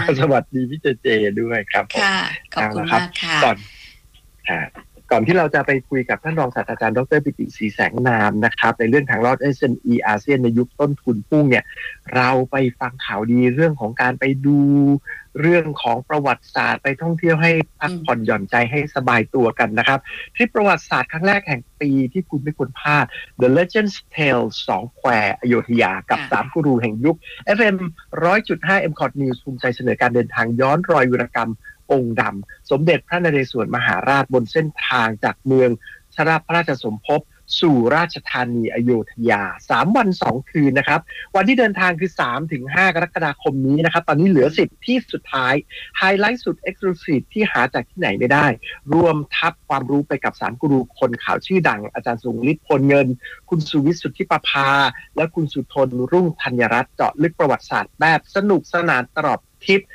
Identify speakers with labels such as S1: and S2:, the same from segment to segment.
S1: สวัสดีพี่เจเจด้วยครับ
S2: ค่ะขอบคุณมากค่ะ
S1: ก่อนที่เราจะไปคุยกับท่านรองศาสตราจารย์ดร.ปิติศรีแสงนามนะครับในเรื่องทางรอด SME อาเซียนในยุคต้นทุนพุ่งเนี่ยเราไปฟังข่าวดีเรื่องของการไปดูเรื่องของประวัติศาสตร์ไปท่องเที่ยวให้พักผ่อนหย่อนใจให้สบายตัวกันนะครับทริปประวัติศาสตร์ครั้งแรกแห่งปีที่คุณไม่ควรพลาด The Legends Tale 2 แควอโยธยากับ3กูรูแห่งยุค FM 100.5 MCOT News ภูมิใจเสนอการเดินทางย้อนรอยวีรกรรมองค์ดำสมเด็จพระนเรศวรมหาราชบนเส้นทางจากเมืองชราพระราชสมภพสู่ราชธานีอโยธยา3 วัน 2 คืนนะครับวันที่เดินทางคือ 3-5 กรกฎาคมนี้นะครับตอนนี้เหลือ10ที่สุดท้ายไฮไลท์สุด Exclusive ที่หาจากที่ไหนไม่ได้รวมทับความรู้ไปกับ3กูรูคนข่าวชื่อดังอาจารย์สุงฤทธิ์พลเงินคุณสุวิทย์สุทธิประภาและคุณสุทนรุ่งธัญรัตน์เจาะลึกประวัติศาสตร์แบบสนุกสนานตลอดทริป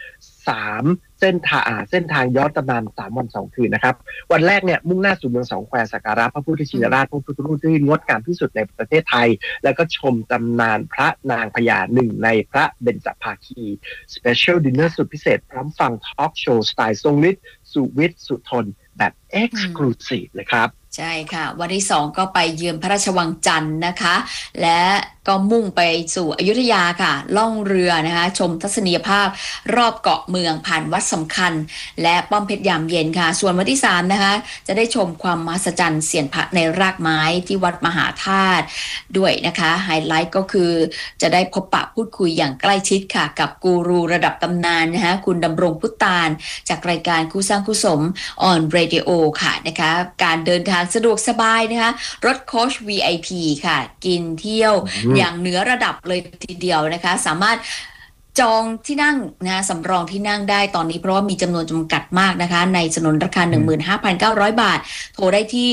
S1: 3 เส้นทางย้อนตำนาน3 วัน 2 คืนนะครับวันแรกเนี่ยมุ่งหน้าสู่เมืองสองแควสักการะพระพุทธชินราชพระพุทธรูปที่งดงามที่สุดในประเทศไทยแล้วก็ชมตำนานพระนางพญาหนึ่งในพระเบญจภาคี Special Dinner สุดพิเศษพร้อมฟังทอล์กโชว์สไตล์ทรงฤทธิ์สุวิทย์สุทนแบบ Exclusive เลยครับ
S2: ใช่ค่ะวันที่2ก็ไปเยือนพระราชวังจันทร์นะคะและก็มุ่งไปสู่อยุธยาค่ะล่องเรือนะคะชมทัศนียภาพรอบเกาะเมืองผ่านวัดสำคัญและป้อมเพชรยามเย็นค่ะส่วนวันที่3นะคะจะได้ชมความมหัศจรรย์เสียนพระในรากไม้ที่วัดมหาธาตุด้วยนะคะไฮไลท์ก็คือจะได้พบปะพูดคุยอย่างใกล้ชิดค่ะกับกูรูระดับตำนานนะคะคุณดำรงพุตานจากรายการคู่สร้างคู่สม on radio ค่ะนะคะการเดินทางสะดวกสบายนะคะรถโค้ช VIP ค่ะกินเที่ยวอย่างเหนือระดับเลยทีเดียวนะคะสามารถจองที่นั่งนะสำรองที่นั่งได้ตอนนี้เพราะว่ามีจำนวนจำกัดมากนะคะในสนนราคา 15,900 บาทโทรได้ที่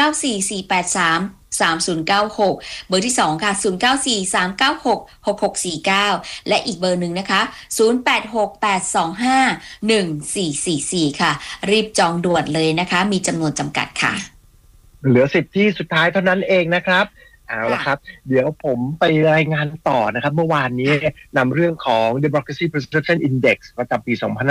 S2: 0944833096 เบอร์ที่2ค่ะ0943966649และอีกเบอร์หนึ่งนะคะ0868251444ค่ะรีบจองด่วนเลยนะคะมีจำนวนจำกัดค่ะ
S1: เหลือ10ที่สุดท้ายเท่านั้นเองนะครับเอาละครับเดี๋ยวผมไปรายงานต่อนะครับเมื่อวานนี้นำเรื่องของ Democracy Perception Index ประจำปี2569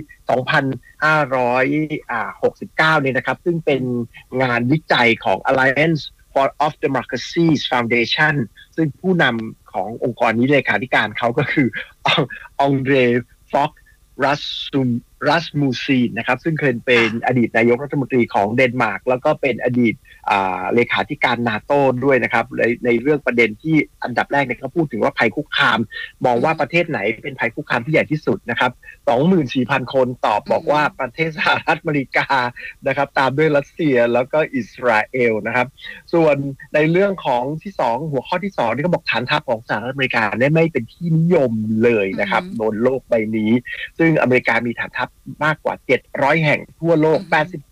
S1: เนี่ยนะครับซึ่งเป็นงานวิจัยของ Alliance for of Democracies Foundation ซึ่งผู้นำขององค์กรนี้เลขาธิการเขาก็คือองเดรฟ็อกรัสมูซีนนะครับซึ่งเคยเป็นอดีตนายกรัฐมนตรีของเดนมาร์กแล้วก็เป็นอดีตเลขาธิการนาโต้ด้วยนะครับในเรื่องประเด็นที่อันดับแรกเนี่ยเขาพูดถึงว่าภัยคุกคามมองว่าประเทศไหนเป็นภัยคุกคามที่ใหญ่ที่สุดนะครับ 24,000 คนตอบบอกว่าประเทศสหรัฐอเมริกานะครับตามด้วยรัสเซียแล้วก็อิสราเอลนะครับส่วนในเรื่องของที่2หัวข้อที่2ที่เขาบอกฐานทัพของสหรัฐอเมริกาเนี่ยไม่เป็นที่นิยมเลยนะครับบนโลกใบนี้ซึ่งอเมริกามีฐานทัพมากกว่า700แห่งทั่วโลก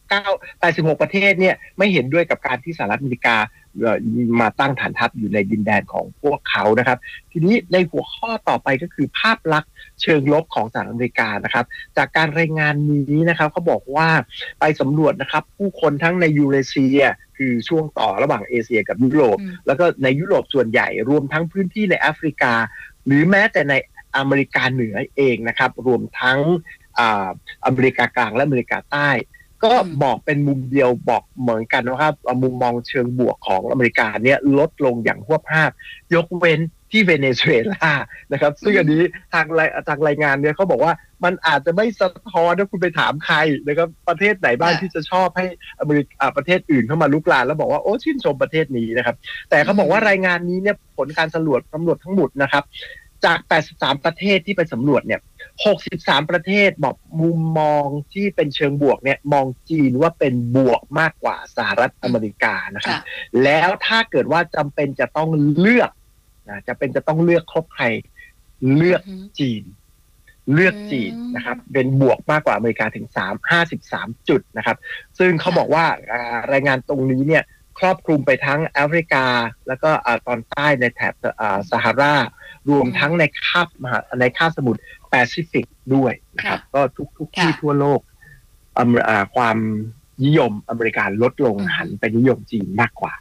S1: 86 ประเทศเนี่ยไม่เห็นด้วยกับการที่สหรัฐอเมริกามาตั้งฐานทัพอยู่ในดินแดนของพวกเขานะครับทีนี้ในหัวข้อต่อไปก็คือภาพลักษณ์เชิงลบของสหรัฐอเมริกานะครับจากการรายงานนี้นะครับเขาบอกว่าไปสำรวจนะครับผู้คนทั้งในยูเรเซียคือช่วงต่อระหว่างเอเชียกับยุโรปแล้วก็ในยุโรปส่วนใหญ่รวมทั้งพื้นที่ในแอฟริกาหรือแม้แต่ในอเมริกาเหนือเองนะครับรวมทั้งอเมริกากลางและอเมริกาใต้ก็บอกเป็นมุมเดียวบอกเหมือนกันนะครับมุมมองเชิงบวกของอเมริกาเนี่ยลดลงอย่างหวบภาพยกเว้นที่เวเนซุเอลานะครับซึ่งอันนี้ทางรายงานเนี่ยเขาบอกว่ามันอาจจะไม่สะท้อนถ้าคุณไปถามใครนะครับประเทศไหนบ้างที่จะชอบให้ประเทศอื่นเข้ามาลุกลานแล้วบอกว่าโอ้ชื่นชมประเทศนี้นะครับแต่เขาบอกว่ารายงานนี้เนี่ยผลการสำรวจทั้งหมดนะครับจาก83ประเทศที่ไปสำรวจเนี่ย63ประเทศบอกมุมมองที่เป็นเชิงบวกเนี่ยมองจีนว่าเป็นบวกมากกว่าสหรัฐอเมริกานะครับแล้วถ้าเกิดว่าจำเป็นจะต้องเลือกจะต้องเลือกคบใครเลือกจีนนะครับเป็นบวกมากกว่าอเมริกาถึง53จุดนะครับซึ่งเขาบอกว่ารายงานตรงนี้เนี่ยครอบคลุมไปทั้งแอฟริกาแล้วก็ตอนใต้ในแถบซาฮารารวมทั้งในคาบสมุทรแปซิฟิกด้วยนะครับก็ทุกที่ทั่วโลกความนิยมอเมริกาลดลงหันไปนิยมจีนมากกว่าครับ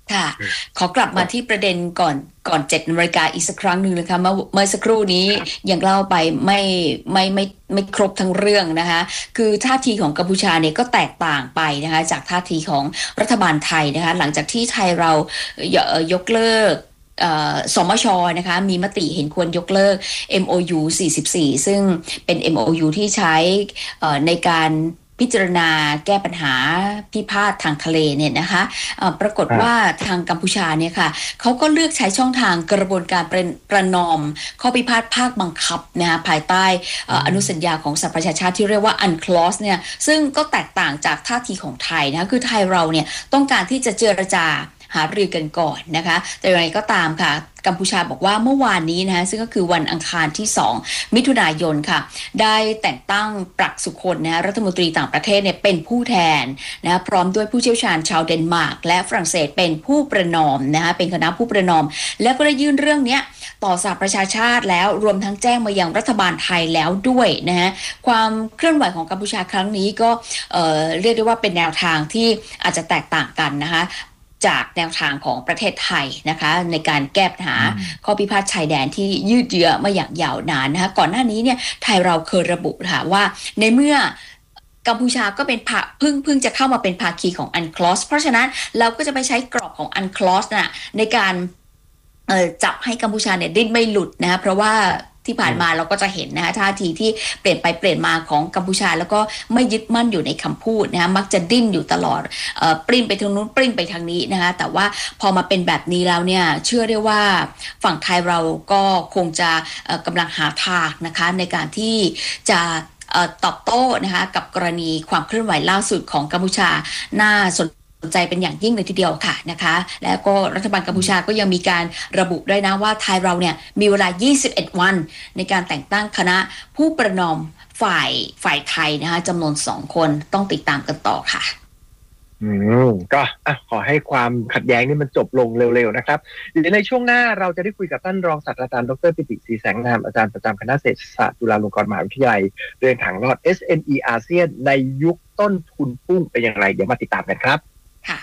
S2: ค่ะขอกลับมาที่ประเด็นก่อน7 นาฬิกาอีกสักครั้งหนึ่งนะคะเมื่อสักครู่นี้ยังเล่าไปไม่ครบทั้งเรื่องนะคะคือท่าทีของกัมพูชาเนี่ยก็แตกต่างไปนะคะจากท่าทีของรัฐบาลไทยนะคะหลังจากที่ไทยเรายกเลิกสมช.นะคะมีมติเห็นควรยกเลิก MOU 44ซึ่งเป็น MOU ที่ใช้ในการพิจารณาแก้ปัญหาพิพาททางทะเลเนี่ยนะคะปรากฏว่าทางกัมพูชาเนี่ยค่ะเขาก็เลือกใช้ช่องทางกระบวนการประนอมข้อพิพาทภาคบังคับนะคะภายใต้อนุสัญญาของสหประชาชาติที่เรียกว่า UNCLOS เนี่ยซึ่งก็แตกต่างจากท่าทีของไทยนะคะคือไทยเราเนี่ยต้องการที่จะเจรจาหารือกันก่อนนะคะแต่อย่างไรก็ตามค่ะกัมพูชาบอกว่าเมื่อวานนี้นะคะซึ่งก็คือวันอังคารที่2 มิถุนายนค่ะได้แต่งตั้งปรักสุคนนะรัฐมนตรีต่างประเทศเนี่ยเป็นผู้แทนนะพร้อมด้วยผู้เชี่ยวชาญชาวเดนมาร์กและฝรั่งเศสเป็นผู้ประนอมนะคะเป็นคณะผู้ประนอมแล้วก็ได้ยื่นเรื่องนี้ต่อสหประชาชาติแล้วรวมทั้งแจ้งมายังรัฐบาลไทยแล้วด้วยนะฮะความเคลื่อนไหวของกัมพูชาครั้งนี้ก็เรียกได้ว่าเป็นแนวทางที่อาจจะแตกต่างกันนะคะจากแนวทางของประเทศไทยนะคะในการแก้ปัญหาข้อพิพาทชายแดนที่ยืดเยื้อมาอย่างยาวนานนะคะก่อนหน้านี้เนี่ยไทยเราเคยระบุค่ะว่าในเมื่อกัมพูชาก็เป็นเพิ่งจะเข้ามาเป็นภาคีของ UNCLOS เพราะฉะนั้นเราก็จะไปใช้กรอบของ UNCLOS น่ะในการจับให้กัมพูชาเนี่ยดิ้นไม่หลุดนะคะเพราะว่าที่ผ่านมาเราก็จะเห็นนะคะท่าทีที่เปลี่ยนไปเปลี่ยนมาของกัมพูชาแล้วก็ไม่ยึดมั่นอยู่ในคำพูดนะคะมักจะดิ้นอยู่ตลอดปริ้นไปทางนู้นปริ้นไปทางนี้นะคะแต่ว่าพอมาเป็นแบบนี้แล้วเนี่ยเชื่อได้ว่าฝั่งไทยเราก็คงจะกำลังหาทางนะคะในการที่จะตอบโต้นะคะกับกรณีความเคลื่อนไหวล่าสุดของกัมพูชาน่าสนใจเป็นอย่างยิ่งเลยทีเดียวค่ะนะคะแล้วก็รัฐบาลกัมพูชาก็ยังมีการระบุด้วยนะว่าไทยเราเนี่ยมีเวลา21 วันในการแต่งตั้งคณะผู้ประนอมฝ่ายไทยนะคะจำนวน2 คนต้องติดตามกันต่อค่ะ
S1: ก็ขอให้ความขัดแย้งนี่มันจบลงเร็วๆนะครับเดี๋ยวในช่วงหน้าเราจะได้คุยกับท่านรองศาสตราจารย์ดร.ปิติศรีแสงนามอาจารย์ประจำคณะเศรษฐศาสตร์จุฬาลงกรณ์มหาวิทยาลัยเรื่องทางรอด SME อาเซียนในยุคต้นทุนพุ่งเป็นอย่างไรเดี๋ยวมาติดตามกันครับ
S2: ค่ะ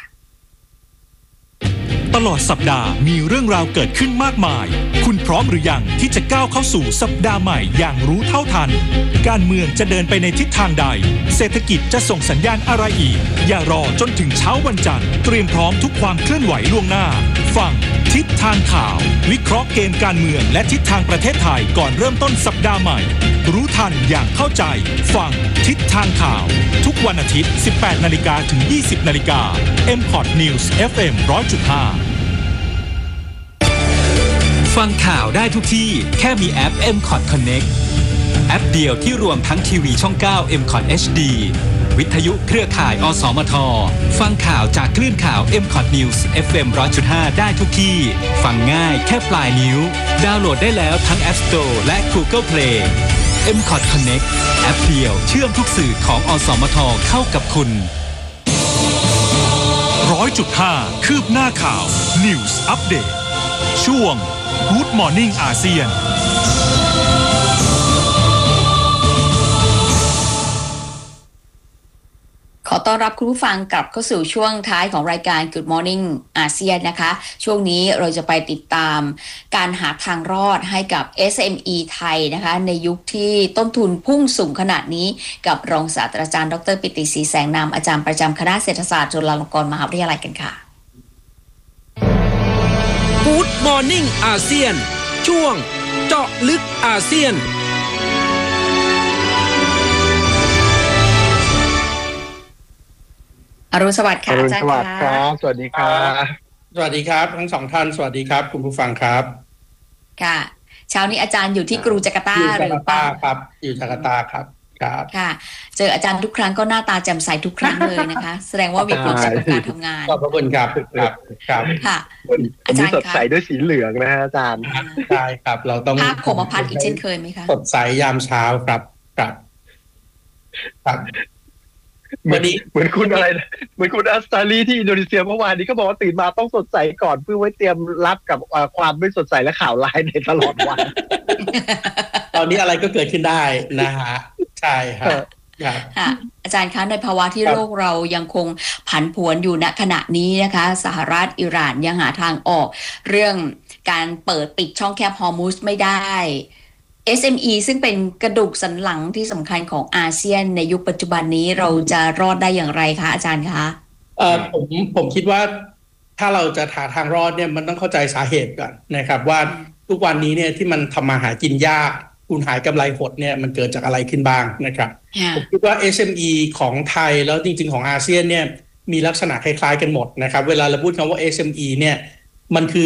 S3: ตลอดสัปดาห์มีเรื่องราวเกิดขึ้นมากมายคุณพร้อมหรือยังที่จะก้าวเข้าสู่สัปดาห์ใหม่อย่างรู้เท่าทันการเมืองจะเดินไปในทิศทางใดเศรษฐกิจจะส่งสัญญาณอะไรอีกอย่ารอจนถึงเช้าวันจันทร์เตรียมพร้อมทุกความเคลื่อนไหวล่วงหน้าฟังทิศทางข่าววิเคราะห์เกมการเมืองและทิศทางประเทศไทยก่อนเริ่มต้นสัปดาห์ใหม่รู้ทันอย่างเข้าใจฟังทิศทางข่าวทุกวันอาทิตย์ 18 นาฬิกาถึง 20 นาฬิกา MPOT News FM 100.5
S4: ฟังข่าวได้ทุกที่แค่มีแอป MCOT Connect แอปเดียวที่รวมทั้งทีวีช่อง 9 MCOT HD วิทยุเครือข่ายอสมทฟังข่าวจากคลื่นข่าว MCOT News FM 100.5 ได้ทุกที่ฟังง่ายแค่ปลายนิ้วดาวน์โหลดได้แล้วทั้ง App Store และ Google Play MCOT Connect แอปเดียวเชื่อมทุกสื่อของอสมทเข้ากับคุณ
S3: 100.5 คืบหน้าข่าว News Update ช่วงGood Morning อาเซียน
S2: ขอต้อนรับคุณผู้ฟังกลับเข้าสู่ช่วงท้ายของรายการ Good Morning อาเซียนนะคะช่วงนี้เราจะไปติดตามการหาทางรอดให้กับ SME ไทยนะคะในยุคที่ต้นทุนพุ่งสูงขนาดนี้กับรองศาสตราจารย์ดร.ปิติศรีแสงนามอาจารย์ประจำคณะเศรษฐศาสตร์จุฬาลงกรณ์มหาวิทยาลัยกันค่ะ
S5: Good Morning อาเซียนช่วงเจาะลึกอาเซียน
S2: อรุณสวัสดิ์ค่ะอาจารย์
S1: ครับสวัสดีครับ
S5: สวัสดีครับทั้ง2ท่านสวัสดีครับคุณผู้ฟังครับ
S2: ค่ะเช้านี้อาจารย์อยู่ที่กรุงจาการ์ตาหรือเปล่า
S5: ครับอยู่จาการ์ตาครับ
S2: ค่ะเจออาจารย์ทุกครั้งก็หน้าตาแจ่มใสทุกครั้งเลยนะคะแสดงว่ามีความสุขกับการทำงาน
S5: ขอบพระคุณครับ
S2: ค่ะ
S1: อาจารย์สดใสด้วยสีเหลืองนะฮะอาจารย์
S5: ใช่ครับเราต้อง
S2: ภาพคมพัดอีกเช่นเคยไหมคะ
S5: สดใสยามเช้าครับ
S1: เหมือนคุณอะไรเหมือนคุณอัสตาลีที่อินโดนีเซียเมื่อวานนี้ก็บอกว่าตื่นมาต้องสดใสก่อนเพื่อไว้เตรียมรับกับความไม่สดใสและข่าวร้ายในตลอดวัน
S5: ตอนนี้อะไรก็เกิดขึ้นได้นะฮะใช่ฮะ
S2: อาจารย์คะในภาวะที่โลกเรายังคงผันผวนอยู่ณขณะนี้นะคะสหรัฐอิหร่านยังหาทางออกเรื่องการเปิดปิดช่องแคบฮอร์มุซไม่ได้ SME ซึ่งเป็นกระดูกสันหลังที่สำคัญของอาเซียนในยุคปัจจุบันนี้เราจะรอดได้อย่างไรคะอาจารย์คะ
S6: ผมคิดว่าถ้าเราจะหาทางรอดเนี่ยมันต้องเข้าใจสาเหตุก่อนนะครับว่าทุกวันนี้เนี่ยที่มันทำมาหากินยากคุณหายกำไรหดเนี่ยมันเกิดจากอะไรขึ้นบ้างนะครับผมคิดว่า SME ของไทยแล้วจริงๆของอาเซียนเนี่ยมีลักษณะคล้ายๆกันหมดนะครับเวลาเราพูดคำว่า SME เนี่ยมันคือ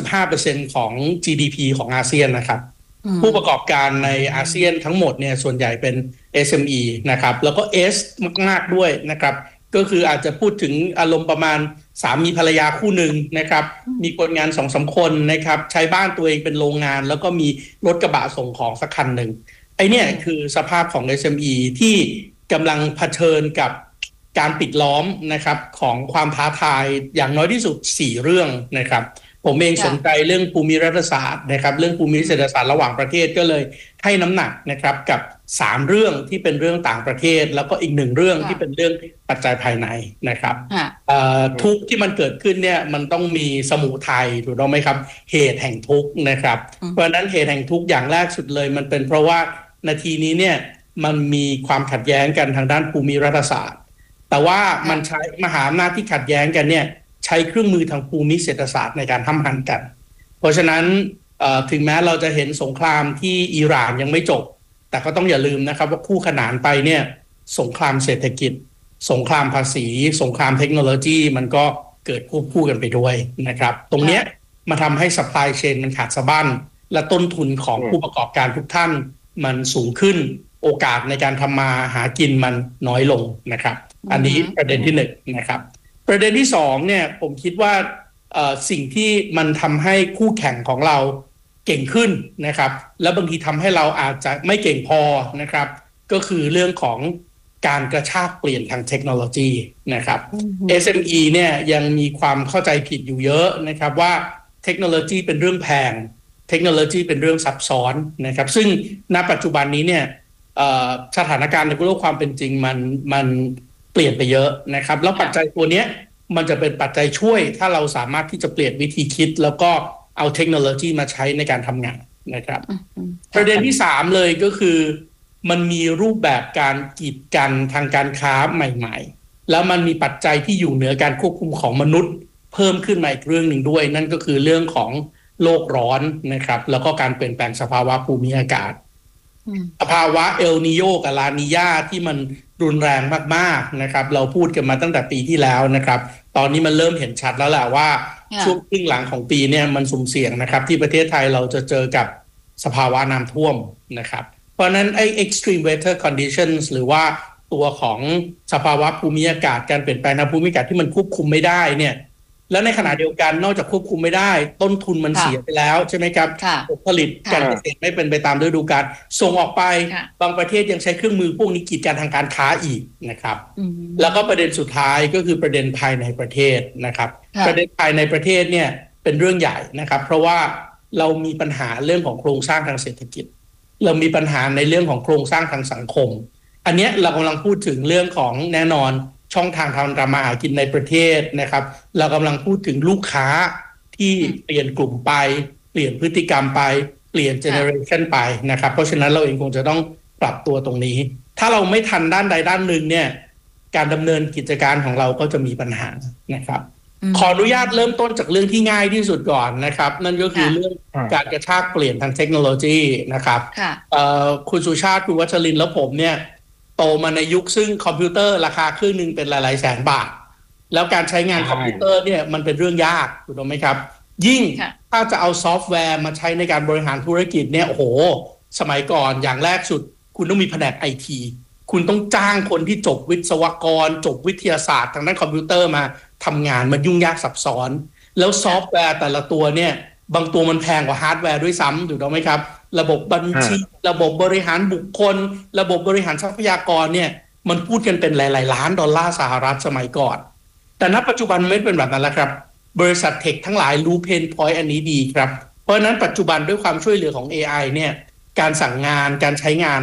S6: 95% ของ GDP ของอาเซียนนะครับผู้ประกอบการในอาเซียนทั้งหมดเนี่ยส่วนใหญ่เป็น SME นะครับแล้วก็ S มากๆด้วยนะครับก็คืออาจจะพูดถึงอารมณ์ประมาณสามีภรรยาคู่หนึ่งนะครับมีคนงาน 2-3 คนนะครับใช้บ้านตัวเองเป็นโรงงานแล้วก็มีรถกระบะส่งของสักคันหนึ่งไอ้เนี่ยคือสภาพของ SME ที่กำลังเผชิญกับการปิดล้อมนะครับของความท้าทายอย่างน้อยที่สุด4เรื่องนะครับผมเองสนใจเรื่องภูมิรัฐศาสตร์นะครับเรื่องภูมิเศรษฐศาสตร์ระหว่างประเทศก็เลยให้น้ำหนักนะครับกับ3เรื่องที่เป็นเรื่องต่างประเทศแล้วก็อีก1เรื่องที่เป็นเรื่องปัจจัยภายในนะครับทุกข์ที่มันเกิดขึ้นเนี่ยมันต้องมีสมุทัยถูกต้องไหมครับเหตุแห่งทุกข์นะครับเพราะฉะนั้นเหตุแห่งทุกข์อย่างแรกสุดเลยมันเป็นเพราะว่านาทีนี้เนี่ยมันมีความขัดแย้งกันทางด้านภูมิรัฐศาสตร์แต่ว่ามันใช้มหาอำนาจที่ขัดแย้งกันเนี่ยใช้เครื่องมือทางภูมิเศรษฐศาสตร์ในการห้ำหั่นกันเพราะฉะนั้นถึงแม้เราจะเห็นสงครามที่อิหร่านยังไม่จบแต่ก็ต้องอย่าลืมนะครับว่าคู่ขนานไปเนี่ยสงครามเศรษฐกิจสงครามภาษีสงครามเทคโนโลยีมันก็เกิดควบคู่กันไปด้วยนะครับตรงนี้มาทำให้ supply chain มันขาดสะบั้นและต้นทุนของผู้ประกอบการทุกท่านมันสูงขึ้นโอกาสในการทำมาหากินมันน้อยลงนะครับอันนี้ประเด็นที่1นะครับประเด็นที่2เนี่ยผมคิดว่าสิ่งที่มันทำให้คู่แข่งของเราเก่งขึ้นนะครับแล้วบางทีทำให้เราอาจจะไม่เก่งพอนะครับก็คือเรื่องของการกระชากเปลี่ยนทางเทคโนโลยีนะครับ SME เนี่ยยังมีความเข้าใจผิดอยู่เยอะนะครับว่าเทคโนโลยีเป็นเรื่องแพงเทคโนโลยีเป็นเรื่องซับซ้อนนะครับซึ่งณปัจจุบันนี้เนี่ยสถานการณ์ในโลกความเป็นจริงมันเปลี่ยนไปเยอะนะครับแล้วปัจจัยตัวนี้มันจะเป็นปัจจัยช่วยถ้าเราสามารถที่จะเปลี่ยนวิธีคิดแล้วก็เอาเทคโนโลยีมาใช้ในการทำงานนะครับประเด็นที่3เลยก็คือมันมีรูปแบบการกีดกันทางการค้าใหม่ๆแล้วมันมีปัจจัยที่อยู่เหนือการควบคุมของมนุษย์เพิ่มขึ้นมาอีกเรื่องหนึ่งด้วยนั่นก็คือเรื่องของโลกร้อนนะครับแล้วก็การเปลี่ยนแปลงสภาวะภูมิอากาศสภาวะเอลนีโญกับลานีญาที่มันรุนแรงมากๆนะครับเราพูดกันมาตั้งแต่ปีที่แล้วนะครับตอนนี้มันเริ่มเห็นชัดแล้วแหละว่าช่วงครึ่งหลังของปีเนี่ยมันสุ่มเสี่ยงนะครับที่ประเทศไทยเราจะเจอกับสภาวะน้ำท่วมนะครับเพราะนั้นไอ้ extreme weather conditions หรือว่าตัวของสภาวะภูมิอากาศการเปลี่ยนแปลงทางภูมิอากาศที่มันควบคุมไม่ได้เนี่ยแล้วในขณะเดียวกันนอกจากควบคุมไม่ได้ต้นทุนมันเสียไปแล้วใช่ไหมครับผลิตการเกษตรไม่เป็นไปตามฤดูกาลส่งออกไปบางประเทศยังใช้เครื่องมือพวกนี้กีดกันทางการค้าอีกนะครับแล้วก็ประเด็นสุดท้ายก็คือประเด็นภายในประเทศนะครับประเด็นภายในประเทศเนี่ยเป็นเรื่องใหญ่นะครับเพราะว่าเรามีปัญหาเรื่องของโครงสร้างทางเศรษฐกิจเรามีปัญหาในเรื่องของโครงสร้างทางสังคมอันนี้เรากำลังพูดถึงเรื่องของแน่นอนช่องทางทำมาหากินในประเทศนะครับเรากำลังพูดถึงลูกค้าที่เปลี่ยนกลุ่มไปเปลี่ยนพฤติกรรมไปเปลี่ยนเจเนอเรชันไปนะครับเพราะฉะนั้นเราเองคงจะต้องปรับตัวตรงนี้ถ้าเราไม่ทันด้านใดด้านหนึ่งเนี่ยการดำเนินกิจการของเราก็จะมีปัญหานะครับขออนุญาตเริ่มต้นจากเรื่องที่ง่ายที่สุดก่อนนะครับนั่นก็คือเรื่องการกระชากเปลี่ยนทางเทคโนโลยีนะครับคุณสุชาติคุณวัชรินทร์และผมเนี่ยโตมาในยุคซึ่งคอมพิวเตอร์ราคาเครื่องนึงเป็นหลายๆแสนบาทแล้วการใช้งานคอมพิวเตอร์เนี่ยมันเป็นเรื่องยากถูกต้องไหมครับยิ่งถ้าจะเอาซอฟต์แวร์มาใช้ในการบริหารธุรกิจเนี่ยโอ้โหสมัยก่อนอย่างแรกสุดคุณต้องมีแผนก IT คุณต้องจ้างคนที่จบวิศวกรจบวิทยาศาสตร์ทางด้านคอมพิวเตอร์มาทำงานมันยุ่งยากซับซ้อนแล้วซอฟต์แวร์แต่ละตัวเนี่ยบางตัวมันแพงกว่าฮาร์ดแวร์ด้วยซ้ำถูกต้องไหมครับระบบบัญชีระบบบริหารบุคคลระบบบริหารทรัพยากรเนี่ยมันพูดกันเป็นหลายๆล้านดอลลาร์สหรัฐสมัยก่อนแต่ณปัจจุบันไม่เป็นแบบนั้นแล้วครับบริษัทเทคทั้งหลายรู้เพนพอยต์อันนี้ดีครับเพราะฉะนั้นปัจจุบันด้วยความช่วยเหลือของ AI เนี่ยการสั่งงานการใช้งาน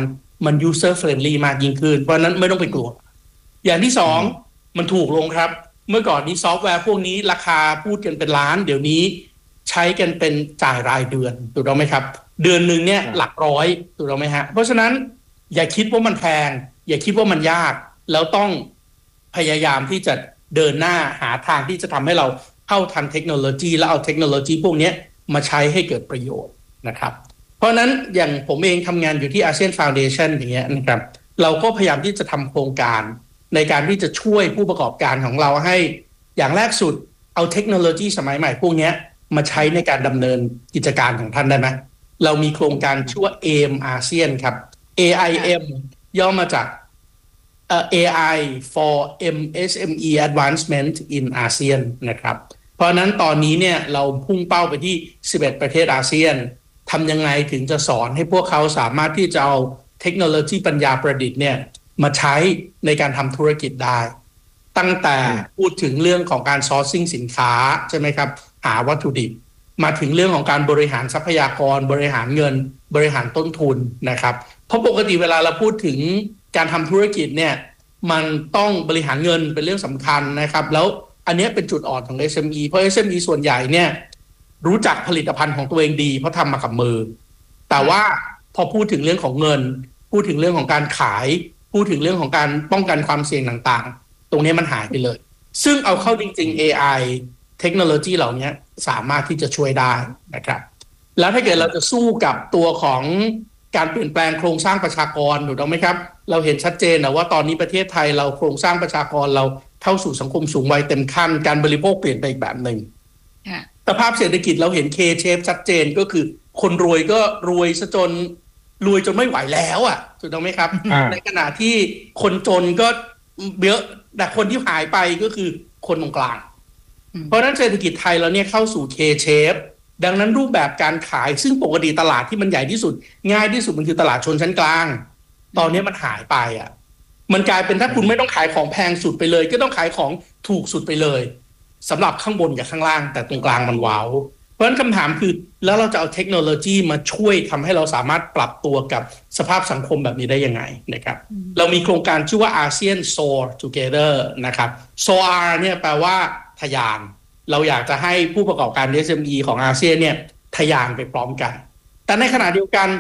S6: มัน user friendly มากยิ่งขึ้นเพราะนั้นไม่ต้องไปกลัวอย่างที่สองมันถูกลงครับเมื่อก่อนนี้ซอฟต์แวร์พวกนี้ราคาพูดกันเป็นล้านเดี๋ยวนี้ใช้กันเป็นจ่ายรายเดือนถูกต้องไหมครับเดือนหนึ่งเนี่ยหลักร้อยถูกต้องไหมฮะเพราะฉะนั้นอย่าคิดว่ามันแพงอย่าคิดว่ามันยากแล้วต้องพยายามที่จะเดินหน้าหาทางที่จะทำให้เราเข้าทันเทคโนโลยีแล้วเอาเทคโนโลยีพวกนี้มาใช้ให้เกิดประโยชน์นะครับเพราะนั้นอย่างผมเองทำงานอยู่ที่ ASEAN Foundation อย่างเงี้ยนะครับเราก็พยายามที่จะทำโครงการในการที่จะช่วยผู้ประกอบการของเราให้อย่างแรกสุดเอาเทคโนโลยีสมัยใหม่พวกนี้มาใช้ในการดำเนินกิจการของท่านได้ไหมเรามีโครงการชื่อว่า AIM ASEAN ครับ AIM ย่อมาจากAI for MSME Advancement in ASEAN นะครับเพราะนั้นตอนนี้เนี่ยเราพุ่งเป้าไปที่11ประเทศอาเซียนทำยังไงถึงจะสอนให้พวกเขาสามารถที่จะเอาเทคโนโลยีปัญญาประดิษฐ์เนี่ยมาใช้ในการทำธุรกิจได้ตั้งแต่พูดถึงเรื่องของการ sourcing สินค้าใช่ไหมครับหาวัตถุดิบมาถึงเรื่องของการบริหารทรัพยากรบริหารเงินบริหารต้นทุนนะครับเพราะปกติเวลาเราพูดถึงการทำธุรกิจเนี่ยมันต้องบริหารเงินเป็นเรื่องสำคัญนะครับแล้วอันนี้เป็นจุดอ่อนของ SME เพราะ SME ส่วนใหญ่เนี่ยรู้จักผลิตภัณฑ์ของตัวเองดีเพราะทำมากับมือแต่ว่าพอพูดถึงเรื่องของเงินพูดถึงเรื่องของการขายพูดถึงเรื่องของการป้องกันความเสี่ยงต่างๆตรงนี้มันหายไปเลยซึ่งเอาเข้าจริงๆ AI เทคโนโลยีเหล่านี้สามารถที่จะช่วยได้นะครับแล้วถ้าเกิดเราจะสู้กับตัวของการเปลี่ยนแปลงโครงสร้างประชากรถูกต้องไหมครับเราเห็นชัดเจนนะว่าตอนนี้ประเทศไทยเราโครงสร้างประชากรเราเข้าสู่สังคมสูงวัยเต็มขั้นการบริโภคเปลี่ยนไปอีกแบบหนึ่งสภาพเศรษฐกิจเราเห็น K-shape ชัดเจนก็คือคนรวยก็รวยซะจนรวยจนไม่ไหวแล้วอ่ะถูกต้องไหมครับ ในขณะที่คนจนก็เยอะแต่คนที่หายไปก็คือคนตรงกลางเพราะฉะนั้นเศรษฐกิจไทยเราเนี่ยเข้าสู่ K-shape ดังนั้นรูปแบบการขายซึ่งปกติตลาดที่มันใหญ่ที่สุดง่ายที่สุดมันคือตลาดชนชั้นกลางตอนนี้มันหายไปอ่ะมันกลายเป็นถ้าคุณไม่ต้องขายของแพงสุดไปเลยก็ต้องขายของถูกสุดไปเลยสำหรับข้างบนกับข้างล่างแต่ตรงกลางมันว้าวเพราะฉะนั้นคำถามคือแล้วเราจะเอาเทคโนโลยีมาช่วยทำให้เราสามารถปรับตัวกับสภาพสังคมแบบนี้ได้ยังไงนะครับเรามีโครงการชื่อว่า ASEAN Soar Together นะครับ Soar เนี่ยแปลว่าทะยานเราอยากจะให้ผู้ประกอบการ SME ของอาเซียนเนี่ยทะยานไปพร้อมกันแต่ในขณะเดียวกัน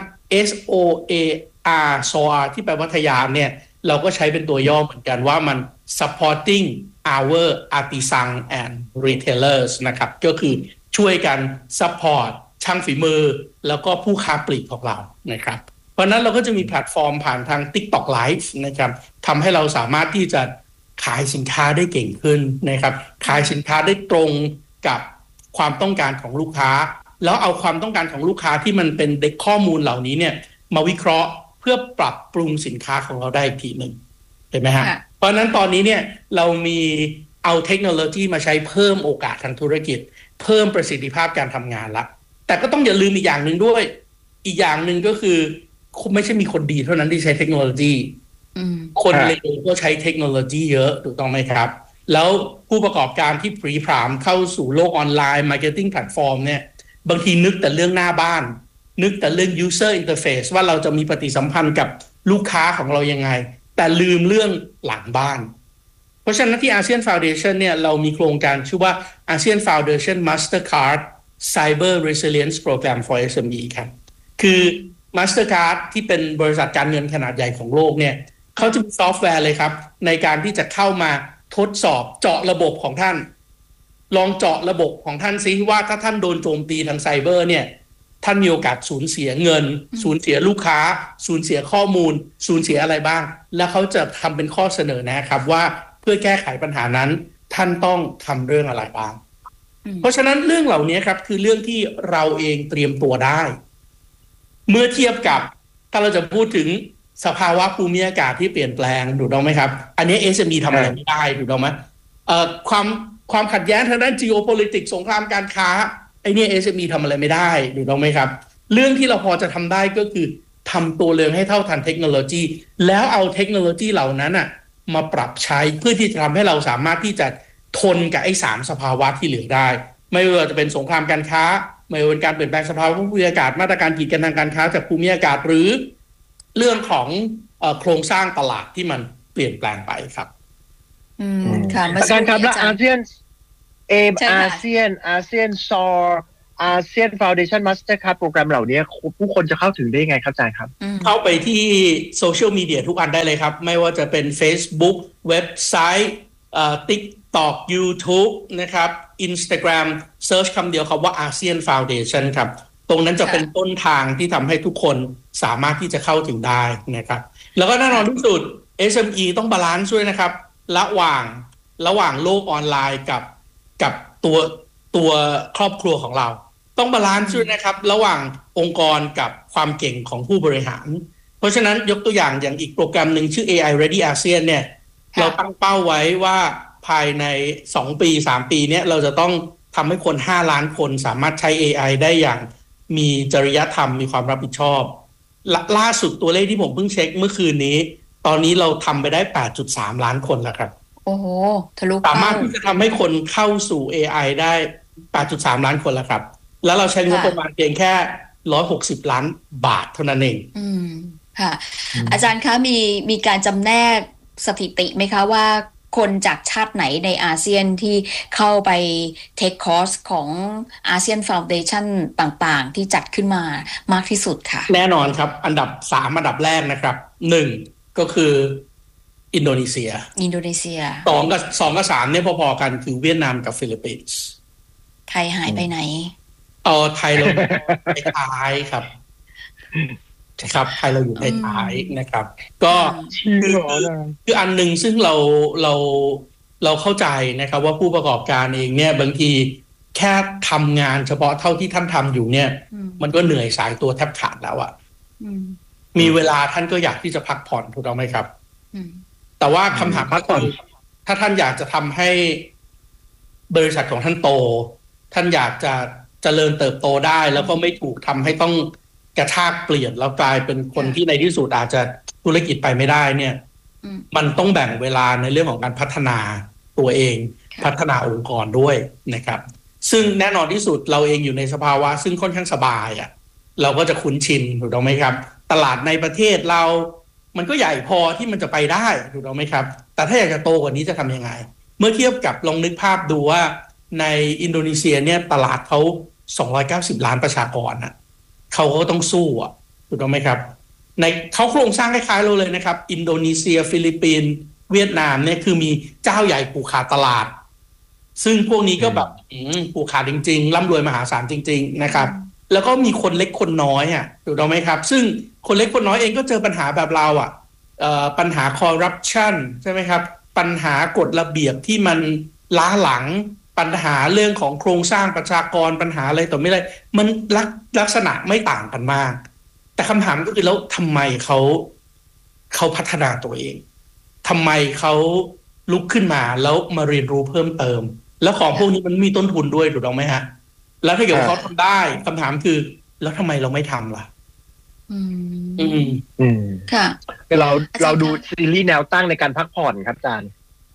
S6: SOAR ที่แปลว่าทะยานเนี่ยเราก็ใช้เป็นตัวย่อเหมือนกันว่ามัน supporting our artisan and retailers นะครับก็คือช่วยกัน support ช่างฝีมือแล้วก็ผู้ค้าปลีกของเรานะครับเพราะนั้นเราก็จะมีแพลตฟอร์มผ่านทาง TikTok Live นะครับทำให้เราสามารถที่จะขายสินค้าได้เก่งขึ้นนะครับขายสินค้าได้ตรงกับความต้องการของลูกค้าแล้วเอาความต้องการของลูกค้าที่มันเป็นเด็กข้อมูลเหล่านี้เนี่ยมาวิเคราะห์เพื่อปรับปรุงสินค้าของเราได้อีกทีหนึ่งเห็นไหมฮะเพราะฉะนั้นตอนนี้เนี่ยเรามีเอาเทคโนโลยีมาใช้เพิ่มโอกาสทางธุรกิจเพิ่มประสิทธิภาพการทำงานละแต่ก็ต้องอย่าลืมอีกอย่างหนึ่งด้วยอีกอย่างหนึ่งก็คือไม่ใช่มีคนดีเท่านั้นที่ใช้เทคโนโลยีคนเลวก็ใช้เทคโนโลยีเยอะถูกต้องไหมครับแล้วผู้ประกอบการที่ผลีผลามเข้าสู่โลกออนไลน์มาร์เก็ตติ้งแพลตฟอร์มเนี่ยบางทีนึกแต่เรื่องหน้าบ้านนึกแต่เรื่อง user interface ว่าเราจะมีปฏิสัมพันธ์กับลูกค้าของเรายังไงแต่ลืมเรื่องหลังบ้านเพราะฉะนั้นที่ ASEAN Foundation เนี่ยเรามีโครงการชื่อว่า ASEAN Foundation Mastercard Cyber Resilience Program for SME ครับคือ Mastercard ที่เป็นบริษัทการเงินขนาดใหญ่ของโลกเนี่ยเขาจะมีซอฟต์แวร์เลยครับในการที่จะเข้ามาทดสอบเจาะระบบของท่านลองเจาะระบบของท่านซิว่าถ้าท่านโดนโจมตีทางไซเบอร์เนี่ยท่านมีโอกาสสูญเสียเงินสูญเสียลูกค้าสูญเสียข้อมูลสูญเสียอะไรบ้างแล้วเขาจะทำเป็นข้อเสนอนะครับว่าเพื่อแก้ไขปัญหานั้นท่านต้องทำเรื่องอะไรบ้างเพราะฉะนั้นเรื่องเหล่านี้ครับคือเรื่องที่เราเองเตรียมตัวได้เมื่อเทียบกับถ้าเราจะพูดถึงสภาวะภูมิอากาศที่เปลี่ยนแปลงถูกต้องไหมครับอันนี้ SME ทำอะไรไม่ได้ถูกต้องไหมความขัดแย้งทางด้าน geopolitics สงครามการค้าไอ้นี่ SME ทำอะไรไม่ได้ถูกต้องไหมครับเรื่องที่เราพอจะทำได้ก็คือทำตัวเรืองให้เท่าทันเทคโนโลยีแล้วเอาเทคโนโลยีเหล่านั้นอ่ะมาปรับใช้เพื่อที่จะทำให้เราสามารถที่จะทนกับไอ้3สภาวะที่เหลือได้ไม่ว่าจะเป็นสงครามการค้าไม่ว่าเป็นการเปลี่ยนแปลงสภาวะภูมิอากาศมาตรการกีดกันทางการค้าจากภูมิอากาศหรือเรื่องของโครงสร้างตลาดที่มันเปลี่ยนแปลงไปครับ
S2: ค่ะ
S1: อาจารย์ครับและอาเซียนอาเซียนซออาเซียนฟาวเดชั่นมาสเตอร์คัพโปรแกรมเหล่านี้ผู้คนจะเข้าถึงได้ยังไงครับอาจารย์ครับ
S6: เข้าไปที่โซเชียลมีเดียทุกอันได้เลยครับไม่ว่าจะเป็น Facebook เว็บไซต์TikTok YouTube นะครับ Instagram เซิร์ชคำเดียวคำว่า ASEAN Foundation ครับตรงนั้นจะเป็นต้นทางที่ทำให้ทุกคนสามารถที่จะเข้าถึงได้นะครับแล้วก็แน่นอนที่สุด SME ต้องบาลานซ์ด้วยนะครับระหว่างโลกออนไลน์กับตัวครอบครัวของเราต้องบาลานซ์ด้วยนะครับระหว่างองค์กรกับความเก่งของผู้บริหารเพราะฉะนั้นยกตัวอย่างอีกโปรแกรมหนึ่งชื่อ AI Ready ASEAN เนี่ยเราตั้งเป้าไว้ว่าภายใน2 ปี 3 ปีเนี้ยเราจะต้องทำให้คน5 ล้านคนสามารถใช้ AI ได้อย่างมีจริยธรรมมีความรับผิดชอบล่าสุดตัวเลขที่ผมเพิ่งเช็คเมื่อคืนนี้ตอนนี้เราทำไปได้ 8.3 ล้านคนแล้วครับ
S2: โอ้โหทะลุ
S6: สามารถที่จะทำให้คนเข้าสู่ AI ได้ 8.3 ล้านคนแล้วครับแล้วเราใช้งบประมาณเพียงแค่160 ล้านบาทเท่านั้นเอง
S2: ค่ะอาจารย์คะมีการจำแนกสถิติไหมคะว่าคนจากชาติไหนในอาเซียนที่เข้าไปเทคคอร์สของอาเซียนฟาวเดชั่นต่างๆที่จัดขึ้นมามากที่สุดค่ะ
S6: แน่นอนครับอันดับแรกนะครับ1ก็คืออินโดนีเซีย2 กับ 3เนี่ยพอๆกันคือเวียดนามกับฟิลิปปินส์
S2: ไทยหายไปไหน
S6: ไทยเราในท้ายครับไทยเราอยู่ในท้ายนะครับก็คืออันหนึ่งซึ่งเราเข้าใจนะครับว่าผู้ประกอบการเองเนี่ยบางทีแค่ทำงานเฉพาะเท่าที่ท่านทำอยู่เนี่ยมันก็เหนื่อยสายตัวแทบขาดแล้วอ่ะมีเวลาท่านก็อยากที่จะพักผ่อนถูกต้องไหมครับแต่ว่าคำถามพักผ่อนถ้าท่านอยากจะทำให้บริษัทของท่านโตท่านอยากจะเจริญเติบโตได้แล้วก็ไม่ถูกทำให้ต้องกระชากเปลี่ยนแล้วกลายเป็นคนที่ในที่สุดอาจจะธุรกิจไปไม่ได้เนี่ยมันต้องแบ่งเวลาในเรื่องของการพัฒนาตัวเองพัฒนาองค์กรด้วยนะครับซึ่งแน่นอนที่สุดเราเองอยู่ในสภาวะซึ่งค่อนข้างสบายอ่ะเราก็จะคุ้นชินถูกต้องไหมครับตลาดในประเทศเรามันก็ใหญ่พอที่มันจะไปได้ถูกต้องไหมครับแต่ถ้าอยากจะโตกว่านี้จะทำยังไงเมื่อเทียบกับลองนึกภาพดูว่าในอินโดนีเซียเนี่ยตลาดเขา290 ล้านประชากรนะเขาก็ต้องสู้อ่ะถูกต้องไหมครับในเขาโครงสร้างคล้ายๆเราเลยนะครับอินโดนีเซียฟิลิปปินส์เวียดนามเนี่ยคือมีเจ้าใหญ่ผูกขาดตลาดซึ่งพวกนี้ก็แบบผูกขาดจริงๆร่ำรวยมหาศาลจริงๆนะครับแล้วก็มีคนเล็กคนน้อยอ่ะถูกต้องไหมครับซึ่งคนเล็กคนน้อยเองก็เจอปัญหาแบบเราอ่ะปัญหาคอร์รัปชันใช่ไหมครับปัญหากฎระเบียบที่มันล้าหลังปัญหาเรื่องของโครงสร้างประชากรปัญหาอะไรต่อไม่อะไรมันลักษณะไม่ต่างกันมากแต่คำถามก็คือแล้วทำไมเขาพัฒนาตัวเองทำไมเขาลุกขึ้นมาแล้วมาเรียนรู้เพิ่มเติมแล้วของพวกนี้มันมีต้นทุนด้วยถูกต้องไหมฮะแล้วถ้าเกิดเขาทำได้คำถามคือแล้วทำไมเราไม่ทำล่ะ
S2: ค่ะ
S1: เราดูซีรีส์แนวตั้งในการพักผ่อนครับอาจารย์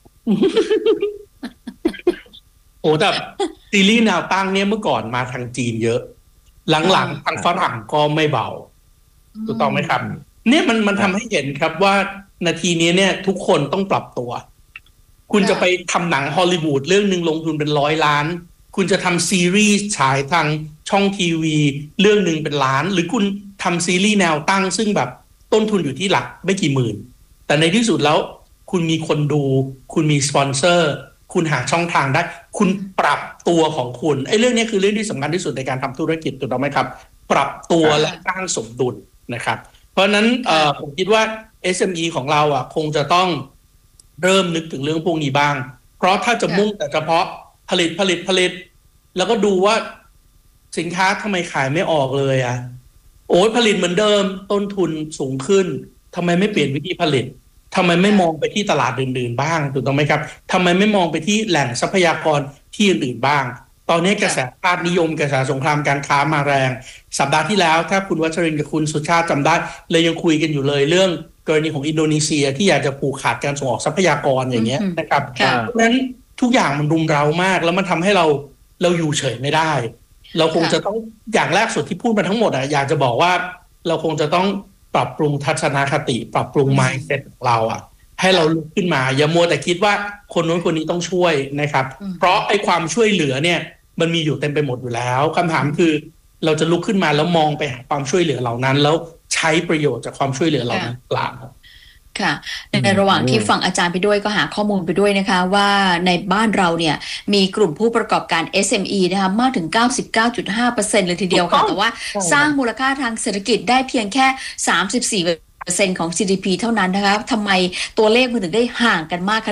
S6: โอ้แต่ซีรีส์แนวตั้งเนี่ยเมื่อก่อนมาทางจีนเยอะหลังๆทางฝรั่งก็ไม่เบาถูกต้องไหมครับเนี่ยมันทำให้เห็นครับว่านาทีนี้เนี่ยทุกคนต้องปรับตัวคุณจะไปทำหนังฮอลลีวูดเรื่องนึงลงทุนเป็น100 ล้านคุณจะทำซีรีส์ฉายทางช่องทีวีเรื่องนึงเป็นล้านหรือคุณทำซีรีส์แนวตั้งซึ่งแบบต้นทุนอยู่ที่หลักไม่กี่หมื่นแต่ในที่สุดแล้วคุณมีคนดูคุณมีสปอนเซอร์คุณหาช่องทางได้คุณปรับตัวของคุณไอ้เรื่องนี้คือเรื่องที่สำคัญที่สุดในการทำธุรกิจถูกต้องไหมครับปรับตัวและสร้างสมดุลนะครับเพราะฉะนั้นผมคิดว่า SME ของเราอ่ะคงจะต้องเริ่มนึกถึงเรื่องพวกนี้บ้างเพราะถ้าจะมุ่งแต่เฉพาะผลิตแล้วก็ดูว่าสินค้าทำไมขายไม่ออกเลยอ่ะโอ้ยผลิตเหมือนเดิมต้นทุนสูงขึ้นทำไมไม่เปลี่ยนวิธีผลิตทำไมไม่มองไปที่ตลาดอื่นๆบ้างถูกต้องไหมครับทำไมไม่มองไปที่แหล่งทรัพยากรที่อื่นๆบ้างตอนนี้กระแสชาตินิยมกระแสสงครามการค้ามาแรงสัปดาห์ที่แล้วถ้าคุณวัชรินทร์กับคุณสุชาติจำได้เลยยังคุยกันอยู่เลยเรื่องกรณีของอินโดนีเซียที่อยากจะผูกขาดการส่งออกทรัพยากรอย่างเงี้ยนะครับเพราะฉะนั้นทุกอย่างมันรุมเร้ามากแล้วมันทำให้เราอยู่เฉยไม่ได้เราคงจะต้องอย่างแรกสุดที่พูดมาทั้งหมดอยากจะบอกว่าเราคงจะต้องปปรับปรุงทัศนคติปรับปรุง mindset ของเราอ่ะให้เราลุกขึ้นมาอย่ามัวแต่คิดว่าคนนู้นคนนี้ต้องช่วยนะครับเพราะไอ้ความช่วยเหลือเนี่ยมันมีอยู่เต็มไปหมดอยู่แล้วคำถามคือเราจะลุกขึ้นมาแล้วมองไปหาความช่วยเหลือเหล่านั้นแล้วใช้ประโยชน์จากความช่วยเหลือเหล่านั้นเปล่า
S2: ค่ะในระหว่างที่ฟังอาจารย์ไปด้วยก็หาข้อมูลไปด้วยนะคะว่าในบ้านเราเนี่ยมีกลุ่มผู้ประกอบการ SME นะคะมากถึง 99.5% เลยทีเดียวค่ะแต่ว่าสร้างมูลค่าทางเศรษฐกิจได้เพียงแค่ 34% ของ GDP เท่านั้นนะคะทำไมตัวเลขมันถึงได้ห่างกันมาก